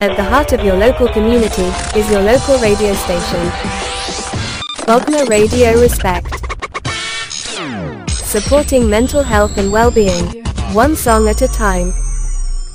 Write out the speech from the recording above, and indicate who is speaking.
Speaker 1: At the heart of your local community is your local radio station. Bogner Radio Respect. Supporting mental health and well-being, one song at a time.